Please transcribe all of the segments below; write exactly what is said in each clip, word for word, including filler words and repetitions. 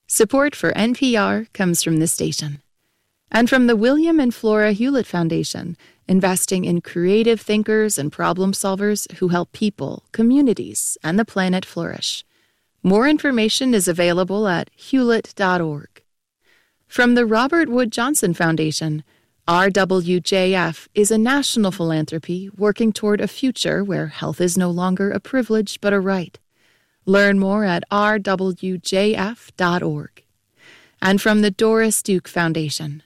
Support for N P R comes from this station. And from the William and Flora Hewlett Foundation, investing in creative thinkers and problem solvers who help people, communities, and the planet flourish. More information is available at hewlett dot org. From the Robert Wood Johnson Foundation, R W J F is a national philanthropy working toward a future where health is no longer a privilege but a right. Learn more at r w j f dot org. And from the Doris Duke Foundation.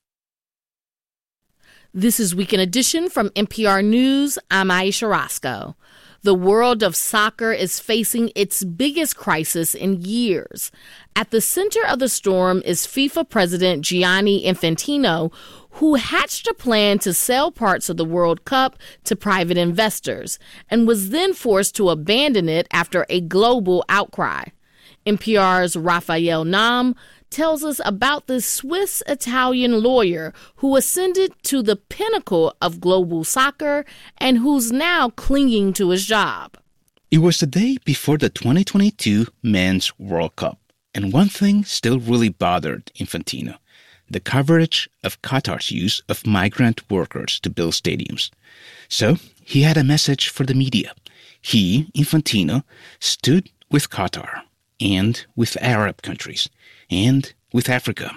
This is Weekend Edition from N P R News. I'm Aisha Roscoe. The world of soccer is facing its biggest crisis in years. At the center of the storm is FIFA President Gianni Infantino, who hatched a plan to sell parts of the World Cup to private investors and was then forced to abandon it after a global outcry. N P R's Raphael Nahm tells us about this Swiss-Italian lawyer who ascended to the pinnacle of global soccer and who's now clinging to his job. It was the day before the twenty twenty-two Men's World Cup, and one thing still really bothered Infantino: the coverage of Qatar's use of migrant workers to build stadiums. So he had a message for the media. He, Infantino, stood with Qatar and with Arab countries and with Africa.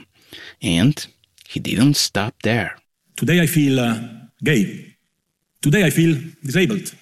And he didn't stop there. Today I feel uh, gay. Today I feel disabled.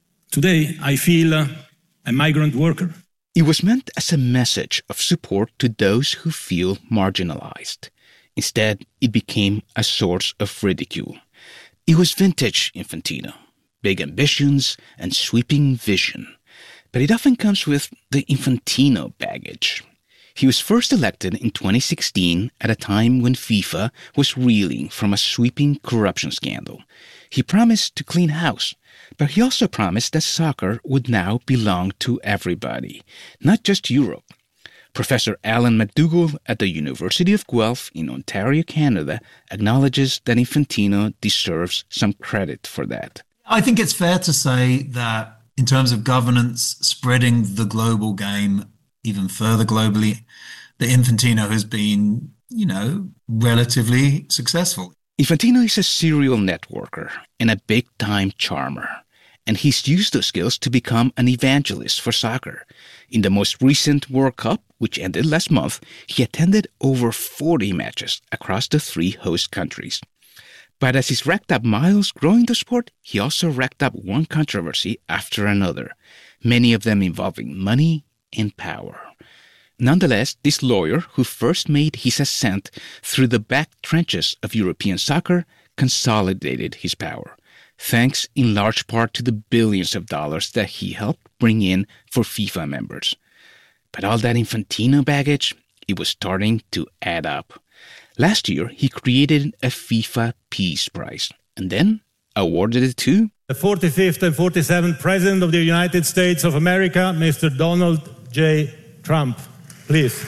Today I feel uh, a migrant worker. It was meant as a message of support to those who feel marginalized. Instead, it became a source of ridicule. It was vintage Infantino, big ambitions and sweeping vision. But it often comes with the Infantino baggage. He was first elected in twenty sixteen at a time when FIFA was reeling from a sweeping corruption scandal. He promised to clean house, but he also promised that soccer would now belong to everybody, not just Europe. Professor Alan McDougall at the University of Guelph in Ontario, Canada, acknowledges that Infantino deserves some credit for that. I think it's fair to say that in terms of governance, spreading the global game even further globally, that Infantino has been, you know, relatively successful. Infantino is a serial networker and a big-time charmer, and he's used those skills to become an evangelist for soccer. In the most recent World Cup, which ended last month, he attended over forty matches across the three host countries. But as he's racked up miles growing the sport, he also racked up one controversy after another, many of them involving money and power. Nonetheless, this lawyer, who first made his ascent through the back trenches of European soccer, consolidated his power, thanks in large part to the billions of dollars that he helped bring in for FIFA members. But all that Infantino baggage, it was starting to add up. Last year, he created a FIFA Peace Prize, and then awarded it to the forty-fifth and forty-seventh President of the United States of America, Mister Donald J. Trump. Please.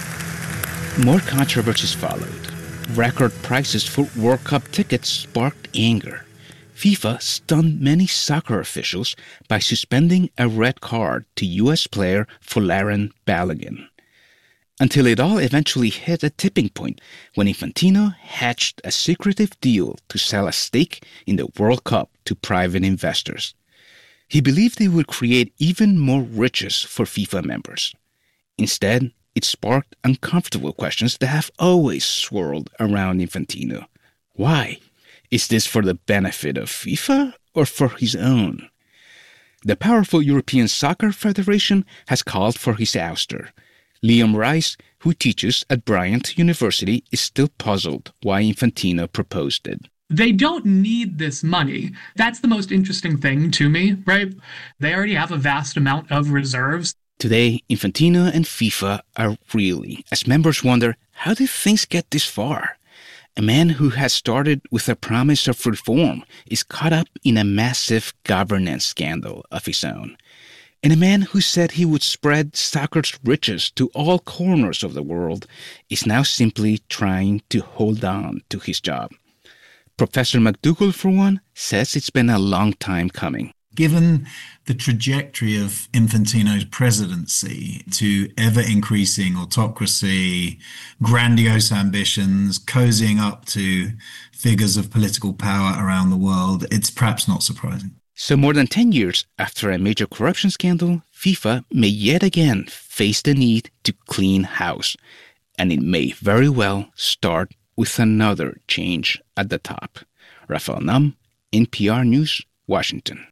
More controversies followed. Record prices for World Cup tickets sparked anger. FIFA stunned many soccer officials by suspending a red card to U S player Folarin Balogun. Until it all eventually hit a tipping point when Infantino hatched a secretive deal to sell a stake in the World Cup to private investors. He believed it would create even more riches for FIFA members. Instead, it sparked uncomfortable questions that have always swirled around Infantino. Why? Is this for the benefit of FIFA or for his own? The powerful European Soccer Federation has called for his ouster. Liam Rice, who teaches at Bryant University, is still puzzled why Infantino proposed it. They don't need this money. That's the most interesting thing to me, right? They already have a vast amount of reserves. Today, Infantino and FIFA are reeling as members wonder, how did things get this far? A man who has started with a promise of reform is caught up in a massive governance scandal of his own. And a man who said he would spread soccer's riches to all corners of the world is now simply trying to hold on to his job. Professor McDougall, for one, says it's been a long time coming. Given the trajectory of Infantino's presidency to ever-increasing autocracy, grandiose ambitions, cozying up to figures of political power around the world, it's perhaps not surprising. So more than ten years after a major corruption scandal, FIFA may yet again face the need to clean house. And it may very well start with another change at the top. Rafael Nahm, N P R News, Washington.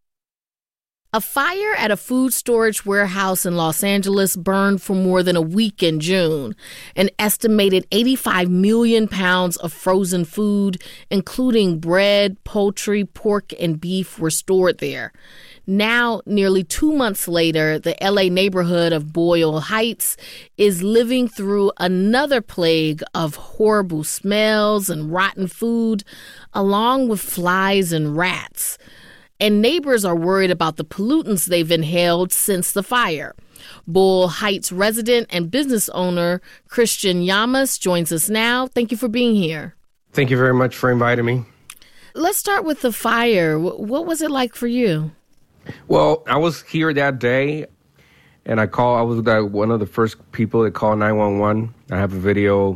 A fire at a food storage warehouse in Los Angeles burned for more than a week in June. An estimated eighty-five million pounds of frozen food, including bread, poultry, pork, and beef, were stored there. Now, nearly two months later, the L A neighborhood of Boyle Heights is living through another plague of horrible smells and rotten food, along with flies and rats. And neighbors are worried about the pollutants they've inhaled since the fire. Boyle Heights resident and business owner Christian Llamas joins us now. Thank you for being here. Thank you very much for inviting me. Let's start with the fire. What was it like for you? Well, I was here that day, and I call. I was one of the first people that called nine one one. I have a video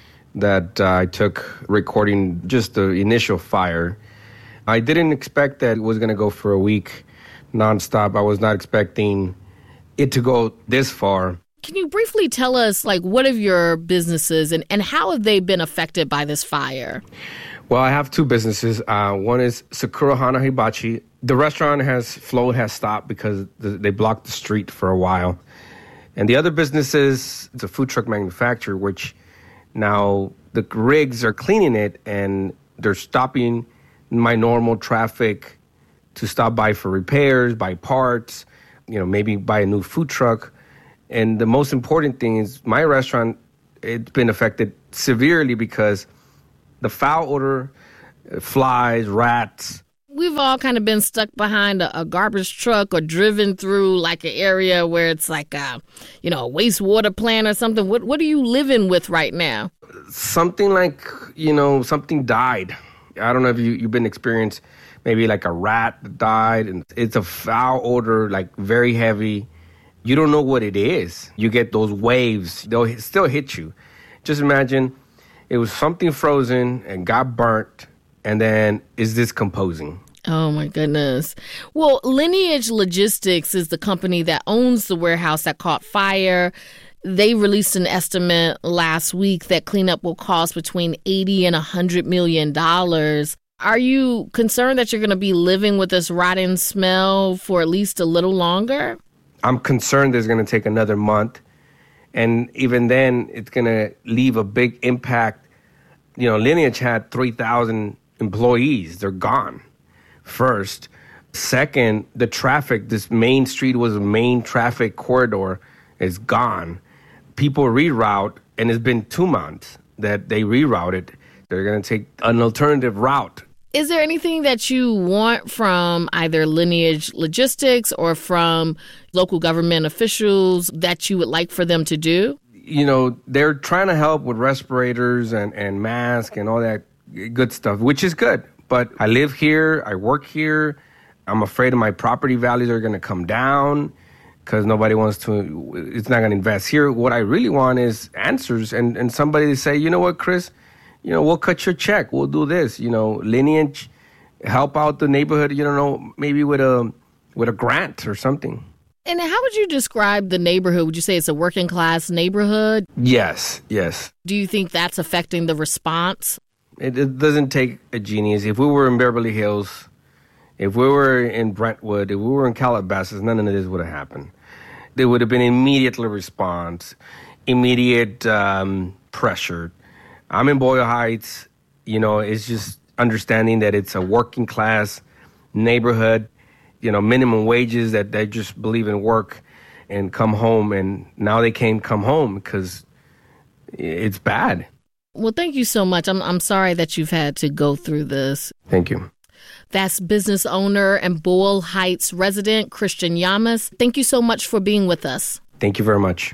that uh, I took recording just the initial fire. I didn't expect that it was going to go for a week nonstop. I was not expecting it to go this far. Can you briefly tell us, like, what of your businesses and, and how have they been affected by this fire? Well, I have two businesses. Uh, one is Sakura Hana Hibachi. The restaurant has flow has stopped because they blocked the street for a while. And the other business is it's a food truck manufacturer, which now the rigs are cleaning it and they're stopping my normal traffic to stop by for repairs, buy parts, you know, maybe buy a new food truck. And the most important thing is my restaurant, it's been affected severely because the foul odor, flies, rats. We've all kind of been stuck behind a, a garbage truck or driven through like an area where it's like a, you know, a wastewater plant or something. What, what are you living with right now? Something like, you know, something died. I don't know if you, you've been experienced maybe like a rat that died, and it's a foul odor, like very heavy. You don't know what it is. You get those waves. They'll still hit you. Just imagine it was something frozen and got burnt and then is decomposing. Oh, my goodness. Well, Lineage Logistics is the company that owns the warehouse that caught fire. They released an estimate last week that cleanup will cost between eighty and one hundred million dollars. Are you concerned that you're going to be living with this rotten smell for at least a little longer? I'm concerned it's going to take another month. And even then, it's going to leave a big impact. You know, Lineage had three thousand employees. They're gone. First. Second, the traffic, this main street was a main traffic corridor, is gone. People reroute, and it's been two months that they rerouted. They're going to take an alternative route. Is there anything that you want from either Lineage Logistics or from local government officials that you would like for them to do? You know, they're trying to help with respirators and, and masks and all that good stuff, which is good. But I live here. I work here. I'm afraid of my property values are going to come down because nobody wants to, it's not going to invest here. What I really want is answers and, and somebody to say, you know what, Chris, you know, we'll cut your check. We'll do this, you know, Lineage, help out the neighborhood, you know, maybe with a with a grant or something. And how would you describe the neighborhood? Would you say it's a working class neighborhood? Yes, yes. Do you think that's affecting the response? It, it doesn't take a genius. If we were in Beverly Hills, if we were in Brentwood, if we were in Calabasas, none of this would have happened. There would have been immediate response, immediate um, pressure. I'm in Boyle Heights. You know, it's just understanding that it's a working class neighborhood, you know, minimum wages, that they just believe in work and come home. And now they can't come home because it's bad. Well, thank you so much. I'm I'm sorry that you've had to go through this. Thank you. That's business owner and Boyle Heights resident Christian Llamas. Thank you so much for being with us. Thank you very much.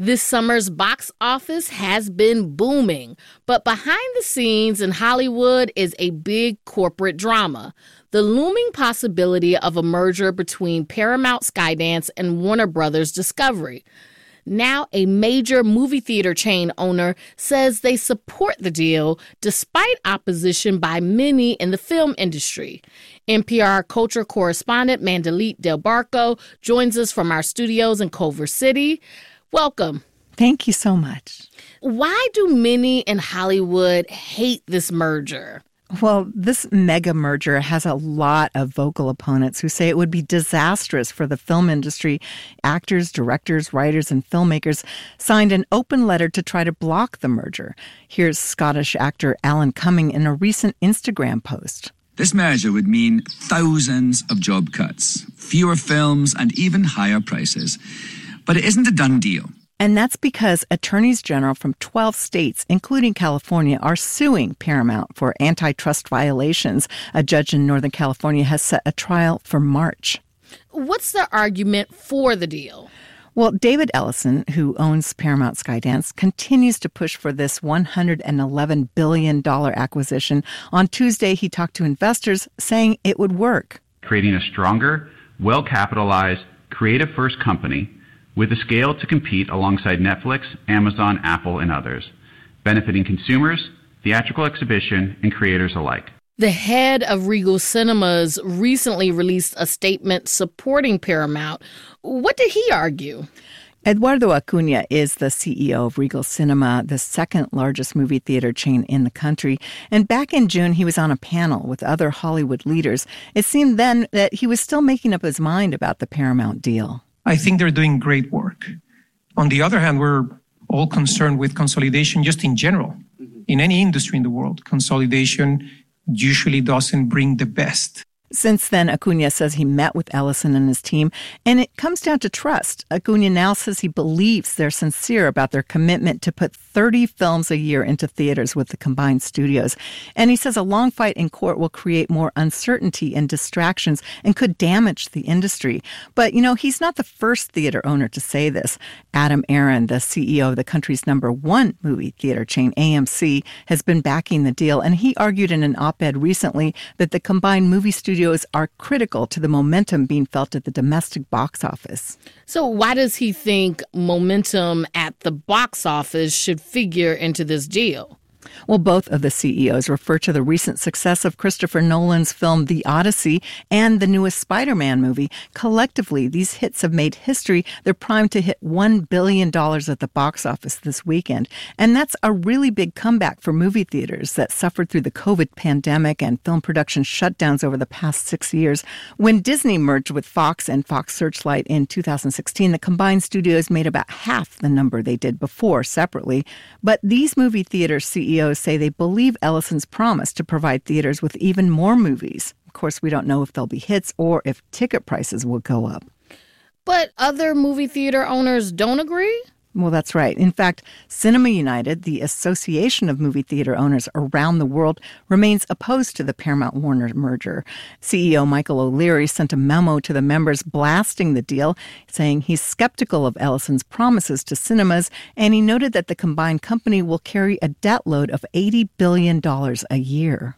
This summer's box office has been booming, but behind the scenes in Hollywood is a big corporate drama. The looming possibility of a merger between Paramount Skydance and Warner Brothers Discovery. Now, a major movie theater chain owner says they support the deal despite opposition by many in the film industry. N P R culture correspondent Mandalit Del Barco joins us from our studios in Culver City. Welcome. Thank you so much. Why do many in Hollywood hate this merger? Well, this mega merger has a lot of vocal opponents who say it would be disastrous for the film industry. Actors, directors, writers, and filmmakers signed an open letter to try to block the merger. Here's Scottish actor Alan Cumming in a recent Instagram post. This merger would mean thousands of job cuts, fewer films, and even higher prices. But it isn't a done deal. And that's because attorneys general from twelve states, including California, are suing Paramount for antitrust violations. A judge in Northern California has set a trial for March. What's the argument for the deal? Well, David Ellison, who owns Paramount Skydance, continues to push for this one hundred eleven billion dollars acquisition. On Tuesday, he talked to investors, saying it would work. Creating a stronger, well-capitalized, creative-first company with the scale to compete alongside Netflix, Amazon, Apple, and others, benefiting consumers, theatrical exhibition, and creators alike. The head of Regal Cinemas recently released a statement supporting Paramount. What did he argue? Eduardo Acuna is the C E O of Regal Cinema, the second largest movie theater chain in the country. And back in June, he was on a panel with other Hollywood leaders. It seemed then that he was still making up his mind about the Paramount deal. I think they're doing great work. On the other hand, we're all concerned with consolidation just in general. In any industry in the world, consolidation usually doesn't bring the best. Since then, Acuna says he met with Ellison and his team, and it comes down to trust. Acuna now says he believes they're sincere about their commitment to put thirty films a year into theaters with the combined studios. And he says a long fight in court will create more uncertainty and distractions and could damage the industry. But, you know, he's not the first theater owner to say this. Adam Aron, the C E O of the country's number one movie theater chain, A M C, has been backing the deal, and he argued in an op-ed recently that the combined movie studios are critical to the momentum being felt at the domestic box office. So why does he think momentum at the box office should figure into this deal? Well, both of the C E Os refer to the recent success of Christopher Nolan's film The Odyssey and the newest Spider-Man movie. Collectively, these hits have made history. They're primed to hit one billion dollars at the box office this weekend. And that's a really big comeback for movie theaters that suffered through the COVID pandemic and film production shutdowns over the past six years. When Disney merged with Fox and Fox Searchlight in two thousand sixteen, the combined studios made about half the number they did before separately. But these movie theater C E Os say they believe Ellison's promise to provide theaters with even more movies. Of course, we don't know if they'll be hits or if ticket prices will go up. But other movie theater owners don't agree? Well, that's right. In fact, Cinema United, the association of movie theater owners around the world, remains opposed to the Paramount-Warner merger. C E O Michael O'Leary sent a memo to the members blasting the deal, saying he's skeptical of Ellison's promises to cinemas, and he noted that the combined company will carry a debt load of eighty billion dollars a year.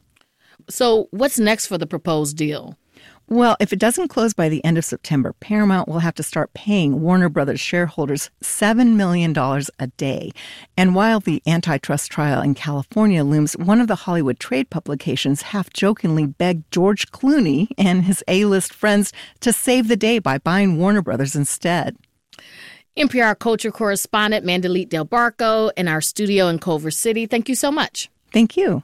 So what's next for the proposed deal? Well, if it doesn't close by the end of September, Paramount will have to start paying Warner Brothers shareholders seven million dollars a day. And while the antitrust trial in California looms, one of the Hollywood trade publications half-jokingly begged George Clooney and his A-list friends to save the day by buying Warner Brothers instead. N P R culture correspondent Mandalit Del Barco in our studio in Culver City. Thank you so much. Thank you.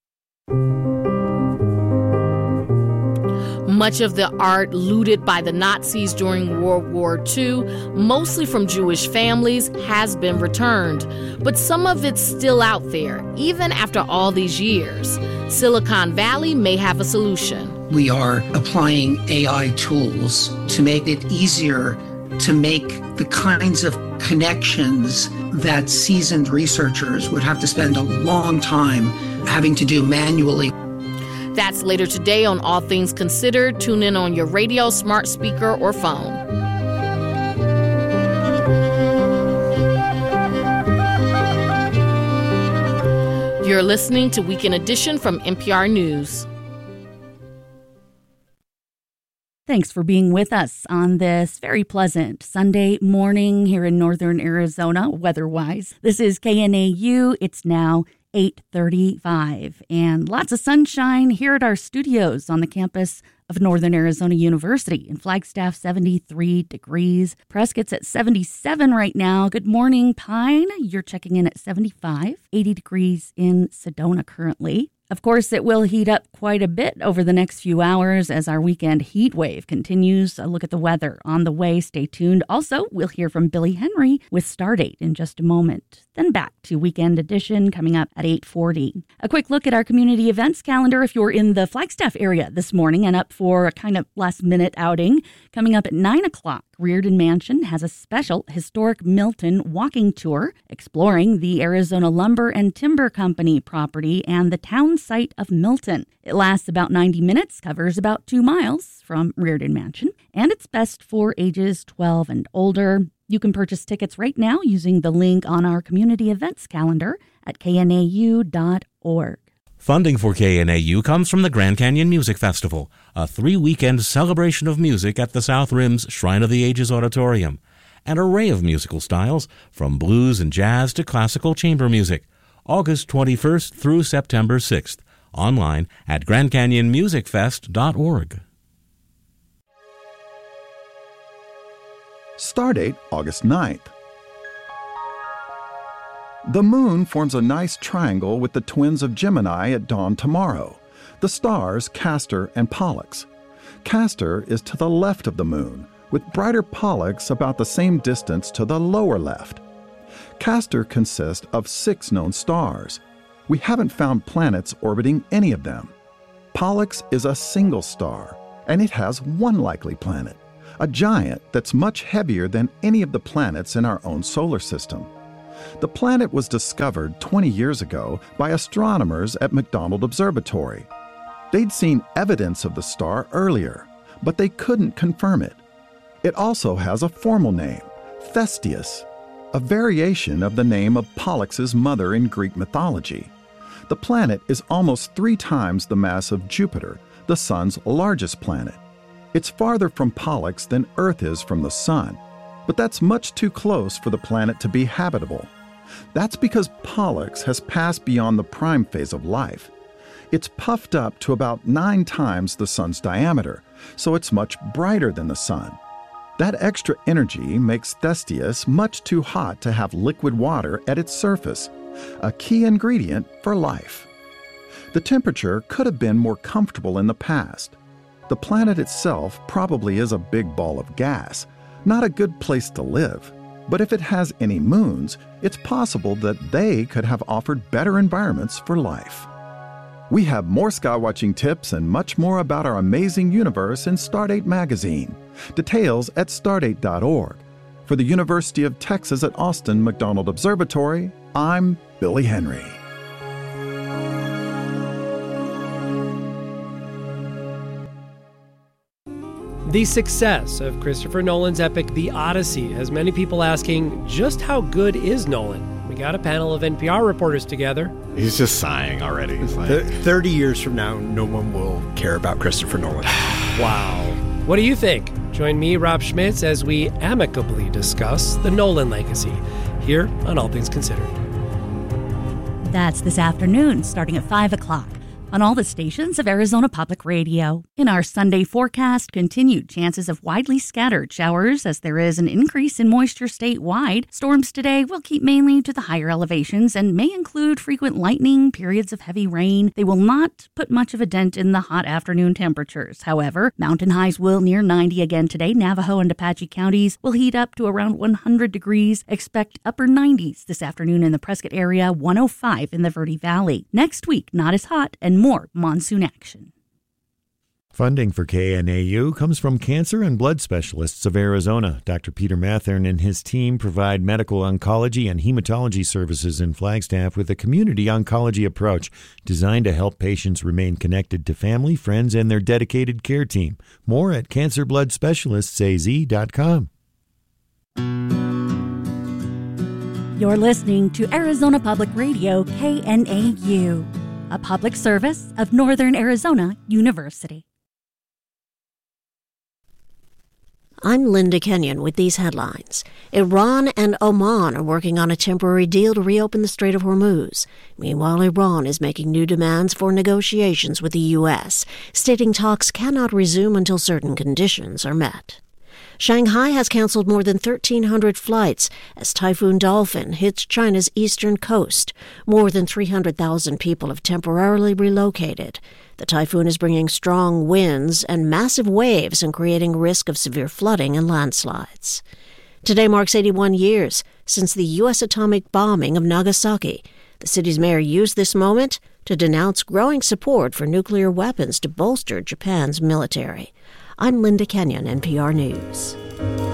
Much of the art looted by the Nazis during World War Two, mostly from Jewish families, has been returned. But some of it's still out there, even after all these years. Silicon Valley may have a solution. We are applying A I tools to make it easier to make the kinds of connections that seasoned researchers would have to spend a long time having to do manually. That's later today on All Things Considered. Tune in on your radio, smart speaker, or phone. You're listening to Weekend Edition from N P R News. Thanks for being with us on this very pleasant Sunday morning here in northern Arizona, weather-wise. This is K N A U. It's now eight thirty-five, and lots of sunshine here at our studios on the campus of Northern Arizona University. In Flagstaff, seventy-three degrees. Prescott's at seventy-seven right now. Good morning, Pine. You're checking in at seventy-five. eighty degrees in Sedona currently. Of course, it will heat up quite a bit over the next few hours as our weekend heat wave continues. A look at the weather on the way. Stay tuned. Also, we'll hear from Billy Henry with Stardate in just a moment. Then back to Weekend Edition coming up at eight forty. A quick look at our community events calendar if you're in the Flagstaff area this morning and up for a kind of last-minute outing. Coming up at nine o'clock, Reardon Mansion has a special historic Milton walking tour exploring the Arizona Lumber and Timber Company property and the town site of Milton. It lasts about ninety minutes, covers about two miles from Reardon Mansion, and it's best for ages twelve and older. You can purchase tickets right now using the link on our community events calendar at K N A U dot org. Funding for K N A U comes from the Grand Canyon Music Festival, a three-weekend celebration of music at the South Rim's Shrine of the Ages Auditorium. An array of musical styles, from blues and jazz to classical chamber music. August twenty-first through September sixth. Online at grand canyon music fest dot org. Stardate August ninth. The moon forms a nice triangle with the twins of Gemini at dawn tomorrow, the stars Castor and Pollux. Castor is to the left of the moon, with brighter Pollux about the same distance to the lower left. Castor consists of six known stars. We haven't found planets orbiting any of them. Pollux is a single star, and it has one likely planet, a giant that's much heavier than any of the planets in our own solar system. The planet was discovered twenty years ago by astronomers at McDonald Observatory. They'd seen evidence of the star earlier, but they couldn't confirm it. It also has a formal name, Thestius, a variation of the name of Pollux's mother in Greek mythology. The planet is almost three times the mass of Jupiter, the Sun's largest planet. It's farther from Pollux than Earth is from the Sun, but that's much too close for the planet to be habitable. That's because Pollux has passed beyond the prime phase of life. It's puffed up to about nine times the Sun's diameter, so it's much brighter than the Sun. That extra energy makes Thestius much too hot to have liquid water at its surface, a key ingredient for life. The temperature could have been more comfortable in the past. The planet itself probably is a big ball of gas, not a good place to live. But if it has any moons, it's possible that they could have offered better environments for life. We have more skywatching tips and much more about our amazing universe in Stardate magazine. Details at stardate dot org. For the University of Texas at Austin McDonald Observatory, I'm Billy Henry. The success of Christopher Nolan's epic The Odyssey has many people asking, just how good is Nolan? We got a panel of N P R reporters together. He's just sighing already. He's like, thirty years from now, no one will care about Christopher Nolan. Wow. What do you think? Join me, Rob Schmitz, as we amicably discuss the Nolan legacy here on All Things Considered. That's this afternoon, starting at five o'clock. On all the stations of Arizona Public Radio. In our Sunday forecast, continued chances of widely scattered showers as there is an increase in moisture statewide. Storms today will keep mainly to the higher elevations and may include frequent lightning, periods of heavy rain. They will not put much of a dent in the hot afternoon temperatures. However, mountain highs will near ninety again today. Navajo and Apache counties will heat up to around one hundred degrees. Expect upper nineties this afternoon in the Prescott area, one oh five in the Verde Valley. Next week, not as hot and more monsoon action. Funding for K N A U comes from Cancer and Blood Specialists of Arizona. Doctor Peter Mathern and his team provide medical oncology and hematology services in Flagstaff with a community oncology approach designed to help patients remain connected to family, friends, and their dedicated care team. More at cancer blood specialists a z dot com. You're listening to Arizona Public Radio, K N A U, a public service of Northern Arizona University. I'm Linda Kenyon with these headlines. Iran and Oman are working on a temporary deal to reopen the Strait of Hormuz. Meanwhile, Iran is making new demands for negotiations with the U S, stating talks cannot resume until certain conditions are met. Shanghai has canceled more than thirteen hundred flights as Typhoon Dolphin hits China's eastern coast. More than three hundred thousand people have temporarily relocated. The typhoon is bringing strong winds and massive waves and creating risk of severe flooding and landslides. Today marks eighty-one years since the U S atomic bombing of Nagasaki. The city's mayor used this moment to denounce growing support for nuclear weapons to bolster Japan's military. I'm Linda Kenyon, N P R News.